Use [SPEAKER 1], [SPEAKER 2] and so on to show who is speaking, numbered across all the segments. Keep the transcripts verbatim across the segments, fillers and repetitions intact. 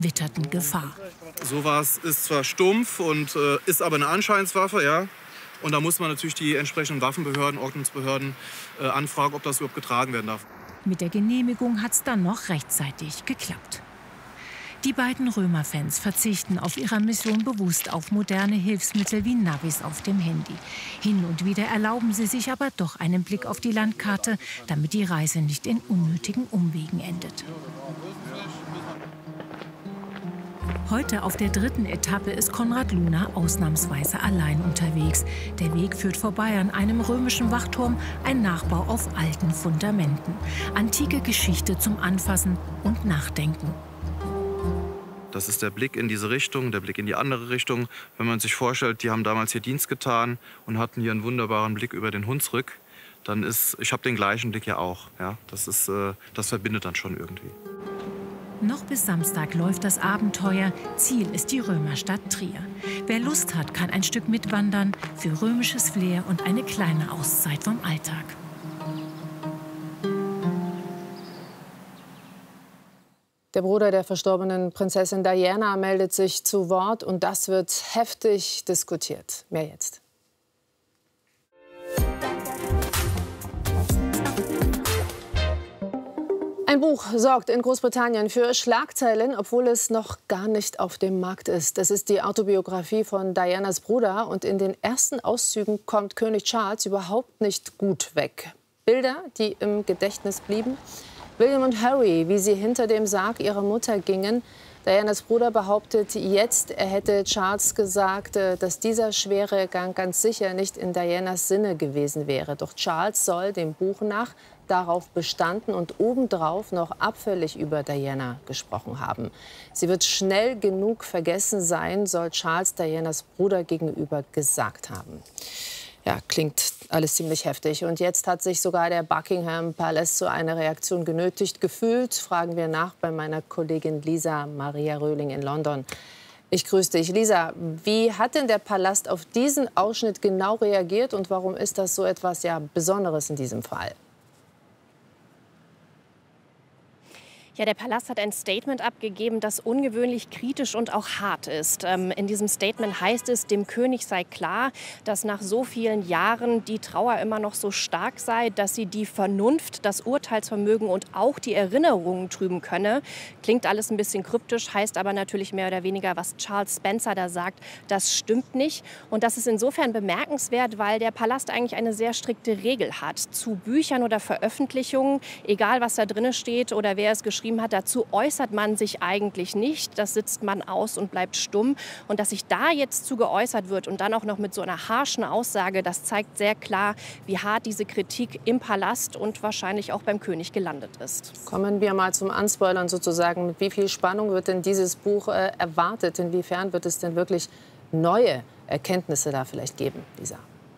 [SPEAKER 1] witterten Gefahr.
[SPEAKER 2] Sowas ist zwar stumpf und äh, ist aber eine Anscheinswaffe, ja. Und da muss man natürlich die entsprechenden Waffenbehörden, Ordnungsbehörden äh, anfragen, ob das überhaupt getragen werden darf.
[SPEAKER 1] Mit der Genehmigung hat es dann noch rechtzeitig geklappt. Die beiden Römerfans verzichten auf ihrer Mission bewusst auf moderne Hilfsmittel wie Navis auf dem Handy. Hin und wieder erlauben sie sich aber doch einen Blick auf die Landkarte, damit die Reise nicht in unnötigen Umwegen endet. Heute auf der dritten Etappe ist Konrad Luna ausnahmsweise allein unterwegs. Der Weg führt vorbei an einem römischen Wachturm, ein Nachbau auf alten Fundamenten. Antike Geschichte zum Anfassen und Nachdenken.
[SPEAKER 2] Das ist der Blick in diese Richtung, der Blick in die andere Richtung. Wenn man sich vorstellt, die haben damals hier Dienst getan und hatten hier einen wunderbaren Blick über den Hunsrück, dann ist, ich habe den gleichen Blick ja auch. Ja, das ist, äh, das verbindet dann schon irgendwie.
[SPEAKER 1] Noch bis Samstag läuft das Abenteuer. Ziel ist die Römerstadt Trier. Wer Lust hat, kann ein Stück mitwandern für römisches Flair und eine kleine Auszeit vom Alltag.
[SPEAKER 3] Der Bruder der verstorbenen Prinzessin Diana meldet sich zu Wort und das wird heftig diskutiert. Mehr jetzt. Ein Buch sorgt in Großbritannien für Schlagzeilen, obwohl es noch gar nicht auf dem Markt ist. Das ist die Autobiografie von Dianas Bruder und in den ersten Auszügen kommt König Charles überhaupt nicht gut weg. Bilder, die im Gedächtnis blieben. William und Harry, wie sie hinter dem Sarg ihrer Mutter gingen. Dianas Bruder behauptet jetzt, er hätte Charles gesagt, dass dieser schwere Gang ganz sicher nicht in Dianas Sinne gewesen wäre. Doch Charles soll dem Buch nach darauf bestanden und obendrauf noch abfällig über Diana gesprochen haben. Sie wird schnell genug vergessen sein, soll Charles Dianas Bruder gegenüber gesagt haben. Ja, klingt alles ziemlich heftig. Und jetzt hat sich sogar der Buckingham Palace zu einer Reaktion genötigt gefühlt. Fragen wir nach bei meiner Kollegin Lisa Maria Röhling in London. Ich grüße dich. Lisa, wie hat denn der Palast auf diesen Ausschnitt genau reagiert und warum ist das so etwas ja Besonderes in diesem Fall?
[SPEAKER 4] Ja, der Palast hat ein Statement abgegeben, das ungewöhnlich kritisch und auch hart ist. Ähm, in diesem Statement heißt es, dem König sei klar, dass nach so vielen Jahren die Trauer immer noch so stark sei, dass sie die Vernunft, das Urteilsvermögen und auch die Erinnerungen trüben könne. Klingt alles ein bisschen kryptisch, heißt aber natürlich mehr oder weniger, was Charles Spencer da sagt, das stimmt nicht. Und das ist insofern bemerkenswert, weil der Palast eigentlich eine sehr strikte Regel hat. Zu Büchern oder Veröffentlichungen, egal was da drin steht oder wer es geschrieben hat, dazu äußert man sich eigentlich nicht. Das sitzt man aus und bleibt stumm. Und dass sich da jetzt zu geäußert wird und dann auch noch mit so einer harschen Aussage, das zeigt sehr klar, wie hart diese Kritik im Palast und wahrscheinlich auch beim König gelandet ist.
[SPEAKER 3] Kommen wir mal zum Anspoilern sozusagen. Mit wie viel Spannung wird denn dieses Buch äh, erwartet? Inwiefern wird es denn wirklich neue Erkenntnisse da vielleicht geben, Lisa?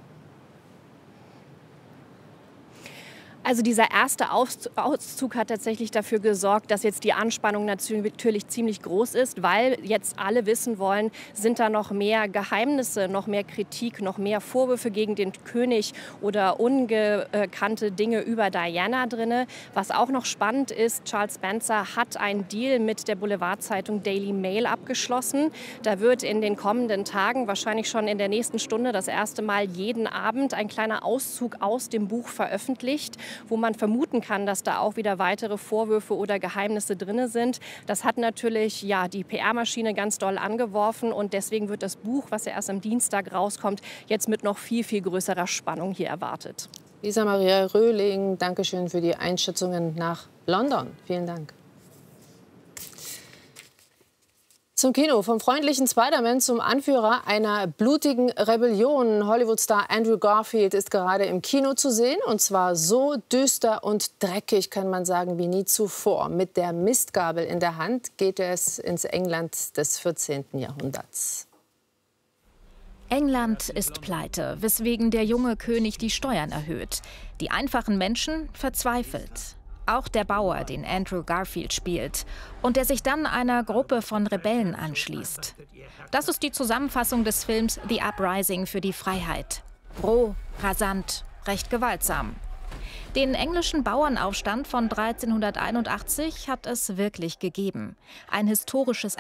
[SPEAKER 4] Also dieser erste Auszug hat tatsächlich dafür gesorgt, dass jetzt die Anspannung natürlich ziemlich groß ist, weil jetzt alle wissen wollen, sind da noch mehr Geheimnisse, noch mehr Kritik, noch mehr Vorwürfe gegen den König oder ungekannte Dinge über Diana drin. Was auch noch spannend ist, Charles Spencer hat einen Deal mit der Boulevardzeitung Daily Mail abgeschlossen. Da wird in den kommenden Tagen, wahrscheinlich schon in der nächsten Stunde, das erste Mal jeden Abend ein kleiner Auszug aus dem Buch veröffentlicht, wo man vermuten kann, dass da auch wieder weitere Vorwürfe oder Geheimnisse drin sind. Das hat natürlich ja, die P R-Maschine ganz doll angeworfen und deswegen wird das Buch, was ja erst am Dienstag rauskommt, jetzt mit noch viel, viel größerer Spannung hier erwartet.
[SPEAKER 3] Lisa Maria Röhling, danke schön für die Einschätzungen nach London. Vielen Dank. Zum Kino. Vom freundlichen Spider-Man zum Anführer einer blutigen Rebellion. Hollywood-Star Andrew Garfield ist gerade im Kino zu sehen. Und zwar so düster und dreckig, kann man sagen, wie nie zuvor. Mit der Mistgabel in der Hand geht es ins England des vierzehnten Jahrhunderts.
[SPEAKER 5] England ist pleite, weswegen der junge König die Steuern erhöht. Die einfachen Menschen verzweifelt. Auch der Bauer, den Andrew Garfield spielt und der sich dann einer Gruppe von Rebellen anschließt. Das ist die Zusammenfassung des Films The Uprising für die Freiheit. Roh, rasant, recht gewaltsam. Den englischen Bauernaufstand von dreizehnhunderteinundachtzig hat es wirklich gegeben. Ein historisches